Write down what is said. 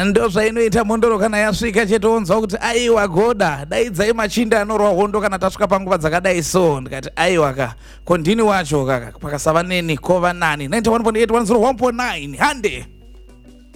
ndo zvainoita mondoro kana yasvika chetounzwa kuti aiwa goda daidzai machinda anorwa hondo kana tasvika panguva dzakadai so ndikati aiwa ka continue wacho kaka pakasava neni kova nani 91.8 101.9 hande